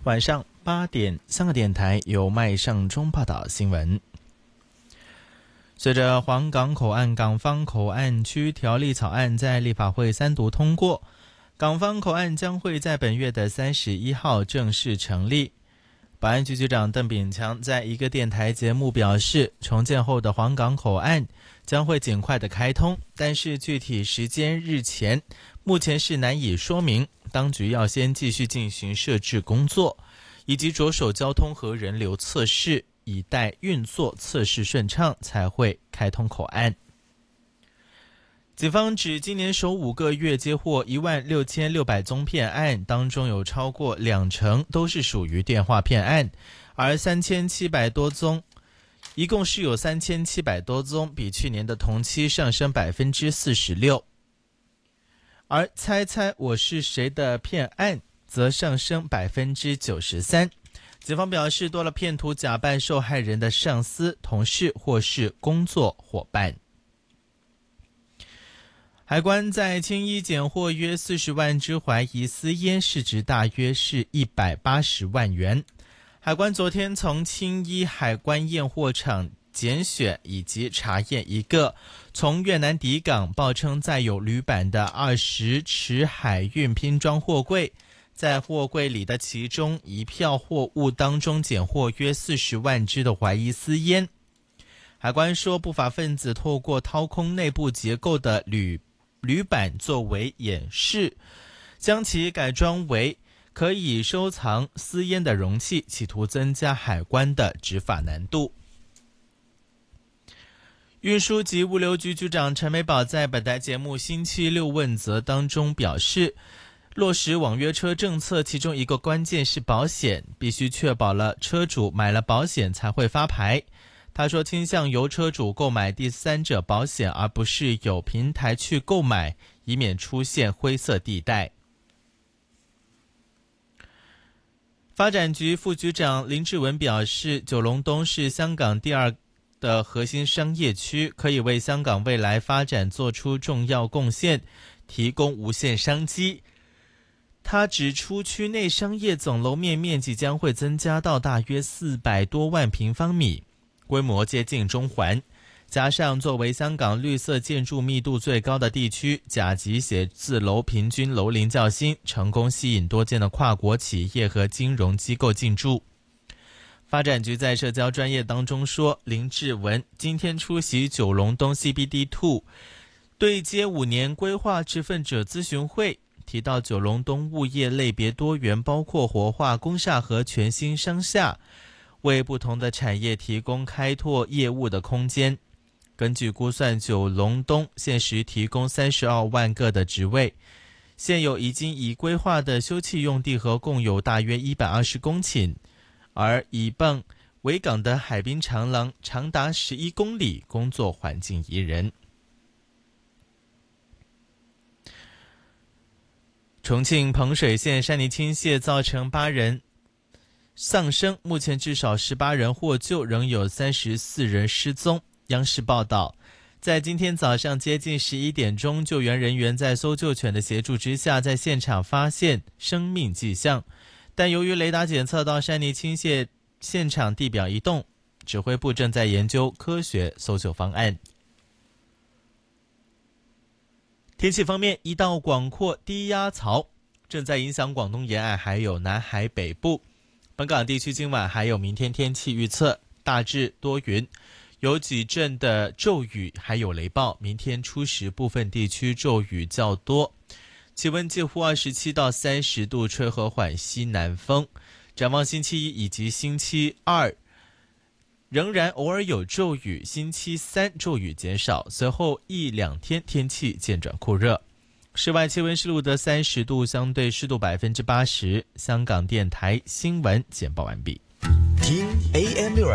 晚上8点，香港电台由麦尚中报道新闻。随着黄港口岸港方口岸区条例草案在立法会3读通过，港方口岸将会在本月的31号正式成立。保安局局长邓炳强在一个电台节目表示，重建后的黄港口岸将会尽快的开通，但是具体时间日前目前是难以说明，当局要先继续进行设置工作，以及着手交通和人流测试，以待运作测试顺畅才会开通口岸。警方指今年首5个月接获16600宗骗案，当中有超过20%都是属于电话骗案，而3700多宗，一共是有3700多宗，比去年的同期上升46%。而猜猜我是谁的骗案则上升93%。警方表示，多了骗徒假扮受害人的上司、同事或是工作伙伴。海关在青衣检获约40万支怀疑私烟，市值大约是180万元。海关昨天从青衣海关验货场拣选以及查验一个从越南抵港报称载有铝板的20尺海运拼装货柜，在货柜里的其中一票货物当中检获约40万支的怀疑私烟。海关说，不法分子透过掏空内部结构的铝板作为掩饰，将其改装为可以收藏私烟的容器，企图增加海关的执法难度。运输及物流局局长陈美宝在本台节目星期六问责当中表示，落实网约车政策，其中一个关键是保险，必须确保了车主买了保险才会发牌。他说，倾向由车主购买第三者保险，而不是有平台去购买，以免出现灰色地带。发展局副局长林志文表示，九龙东是香港第2的核心商业区，可以为香港未来发展做出重要贡献，提供无限商机。他指出，区内商业总楼面面积将会增加到大约400多万平方米，规模接近中环，加上作为香港绿色建筑密度最高的地区，甲级写字楼平均楼龄较新，成功吸引多间的跨国企业和金融机构进驻。发展局在社交专页当中说，林志文今天出席九龙东 CBD2 对接5年规划持份者咨询会，提到九龙东物业类别多元，包括活化工厦和全新商厦，为不同的产业提供开拓业务的空间。根据估算，九龙东现时提供32万个的职位，现有已规划的休憩用地和共有大约120公顷，而以泵维港的海滨长廊长达11公里，工作环境宜人。重庆彭水县山泥倾泻造成8人丧生，目前至少18人获救，仍有34人失踪。央视报道，在今天早上接近11点钟，救援人员在搜救犬的协助之下，在现场发现生命迹象，但由于雷达检测到山泥倾泻现场地表移动，指挥部正在研究科学搜救方案。天气方面，一道广阔低压槽正在影响广东沿岸还有南海北部。本港地区今晚还有明天天气预测，大致多云，有几阵的骤雨还有雷暴，明天初时部分地区骤雨较多，气温介乎27到30度，吹和缓西南风。展望星期1以及星期2仍然偶尔有骤雨，星期3骤雨减少，随后1-2天天气渐转酷热。室外气温是录得30度，相对湿度80%。香港电台新闻简报完毕。 听 AM6